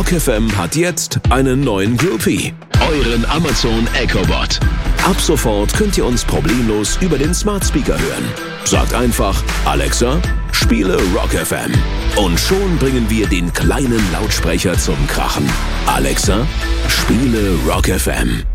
Rock FM hat jetzt einen neuen Groupie, euren Amazon Echo Bot. Ab sofort könnt ihr uns problemlos über den Smart Speaker hören. Sagt einfach, Alexa, spiele Rock FM. Und schon bringen wir den kleinen Lautsprecher zum Krachen. Alexa, spiele Rock FM.